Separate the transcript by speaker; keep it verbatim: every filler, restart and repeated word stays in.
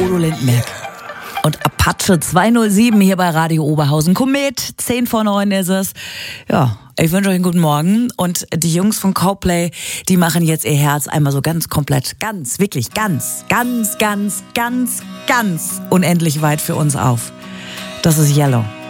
Speaker 1: Udo Lindenberg. Und Apache zweihundertsieben hier bei Radio Oberhausen. Komet, zehn vor neun ist es. Ja, ich wünsche euch einen guten Morgen. Und die Jungs von Coldplay, die machen jetzt ihr Herz einmal so ganz komplett, ganz, wirklich ganz, ganz, ganz, ganz, ganz unendlich weit für uns auf. Das ist Yellow.